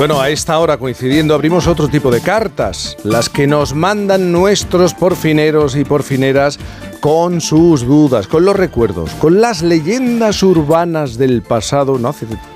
Bueno, a esta hora, coincidiendo, abrimos otro tipo de cartas, las que nos mandan nuestros porfineros y porfineras con sus dudas, con los recuerdos, con las leyendas urbanas del pasado. No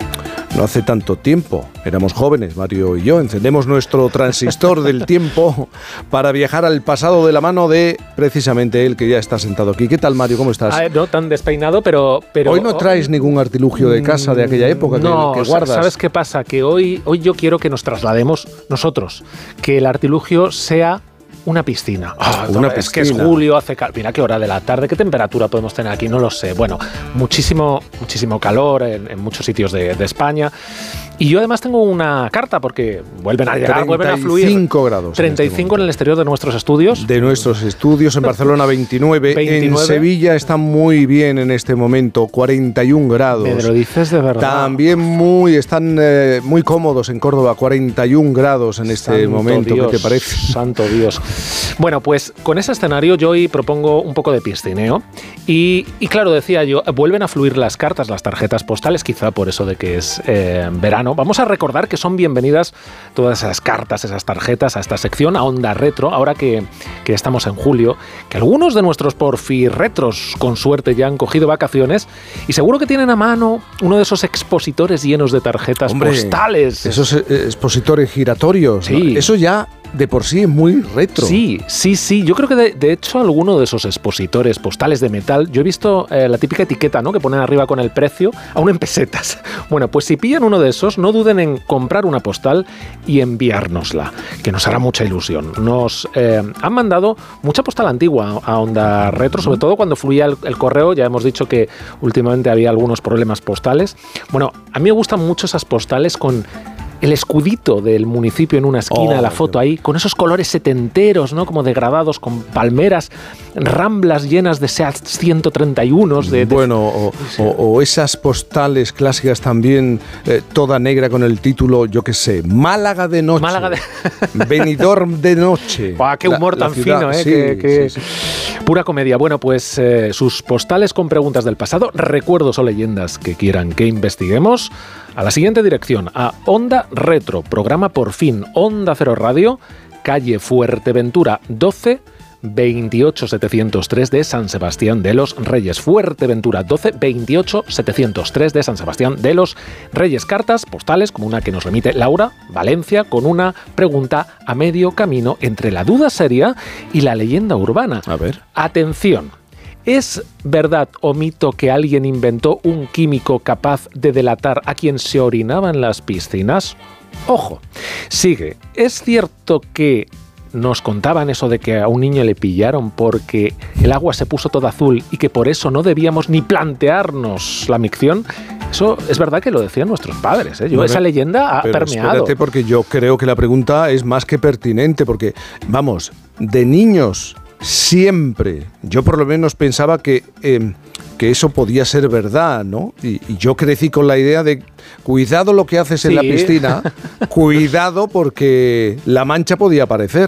hace tanto tiempo, éramos jóvenes, Mario y yo, encendemos nuestro transistor del tiempo para viajar al pasado de la mano de, precisamente, él que ya está sentado aquí. ¿Qué tal, Mario? ¿Cómo estás? No tan despeinado, pero... Hoy no traes ningún artilugio de casa de aquella época que guardas. ¿Sabes qué pasa? Que hoy yo quiero que nos traslademos nosotros, que el artilugio sea una piscina. Es que es julio, hace calor. Mira qué hora de la tarde, qué temperatura podemos tener aquí, no lo sé. Bueno, muchísimo calor en muchos sitios de España. Y yo además tengo una carta porque vuelven a llegar, vuelven a fluir. 35 grados. 35 en el exterior de nuestros estudios. De nuestros estudios, en Barcelona 29. En Sevilla está muy bien en este momento, 41 grados. ¿Me lo dices de verdad? También están muy cómodos en Córdoba, 41 grados en este momento. Dios, ¿qué te parece? Santo Dios. Bueno, pues con ese escenario yo hoy propongo un poco de piscineo. Y claro, decía yo, vuelven a fluir las cartas, las tarjetas postales, quizá por eso de que es verano. Vamos a recordar que son bienvenidas todas esas cartas, esas tarjetas a esta sección, a Onda Retro, ahora que estamos en julio, que algunos de nuestros porfirretros con suerte ya han cogido vacaciones y seguro que tienen a mano uno de esos expositores llenos de tarjetas postales. Esos expositores giratorios. Sí. ¿No? Eso ya de por sí es muy retro. Sí. Yo creo que de hecho alguno de esos expositores postales de metal, yo he visto la típica etiqueta, ¿no?, que ponen arriba con el precio, aún en pesetas. Bueno, pues si pillan uno de esos, no duden en comprar una postal y enviárnosla, que nos hará mucha ilusión. Nos han mandado mucha postal antigua a Onda Retro, sobre todo cuando fluía el correo. Ya hemos dicho que últimamente había algunos problemas postales. Bueno, a mí me gustan mucho esas postales con el escudito del municipio en una esquina, la foto ahí, con esos colores setenteros, ¿no?, como degradados, con palmeras, ramblas llenas de Seat 131. O esas postales clásicas también, toda negra con el título, yo qué sé, Málaga de noche. Benidorm de noche. ¡Qué humor tan fino! Sí. Pura comedia. Bueno, pues sus postales con preguntas del pasado, recuerdos o leyendas que quieran que investiguemos, a la siguiente dirección, a Onda Retro, programa Por Fin, Onda Cero Radio, calle Fuerteventura 12, 28703 de San Sebastián de los Reyes. Fuerteventura 12, 28703 de San Sebastián de los Reyes. Cartas postales como una que nos remite Laura, Valencia, con una pregunta a medio camino entre la duda seria y la leyenda urbana. A ver. Atención. ¿Es verdad o mito que alguien inventó un químico capaz de delatar a quien se orinaba en las piscinas? Ojo, sigue. ¿Es cierto que nos contaban eso de que a un niño le pillaron porque el agua se puso toda azul y que por eso no debíamos ni plantearnos la micción? Eso es verdad que lo decían nuestros padres, ¿eh? Esa leyenda ha permeado. Espérate, porque yo creo que la pregunta es más que pertinente, porque, vamos, de niños siempre, yo por lo menos pensaba que eso podía ser verdad, ¿no? Y yo crecí con la idea de cuidado lo que haces en la piscina, cuidado porque la mancha podía aparecer.